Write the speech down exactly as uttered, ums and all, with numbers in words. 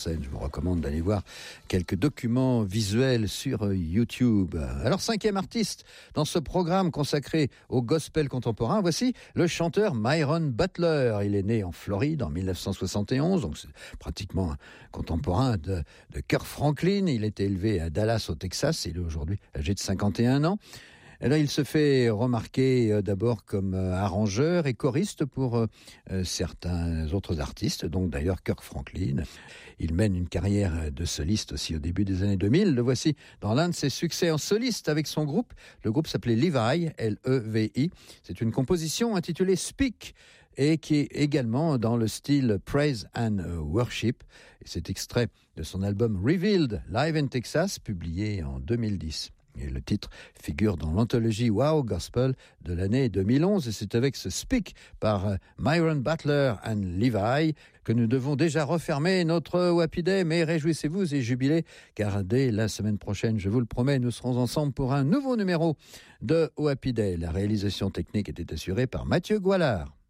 Je vous recommande d'aller voir quelques documents visuels sur YouTube. Alors, cinquième artiste dans ce programme consacré au gospel contemporain, voici le chanteur Myron Butler. Il est né en Floride en dix-neuf cent soixante et onze, donc c'est pratiquement un contemporain de, de Kirk Franklin. Il est élevé à Dallas au Texas. Il est aujourd'hui âgé de cinquante et un ans. Et là, il se fait remarquer euh, d'abord comme euh, arrangeur et choriste pour euh, euh, certains autres artistes, donc d'ailleurs Kirk Franklin. Il mène une carrière de soliste aussi au début des années deux mille. Le voici dans l'un de ses succès en soliste avec son groupe. Le groupe s'appelait Levi, L E V I. C'est une composition intitulée Speak et qui est également dans le style Praise and Worship. Et c'est extrait de son album Revealed, Live in Texas, publié en deux mille dix. Et le titre figure dans l'anthologie Wow Gospel de l'année deux mille onze. Et c'est avec ce Speak par Myron Butler and Levi que nous devons déjà refermer notre Happy Day. Mais réjouissez-vous et jubilez, car dès la semaine prochaine, je vous le promets, nous serons ensemble pour un nouveau numéro de Happy Day. La réalisation technique était assurée par Mathieu Goualard.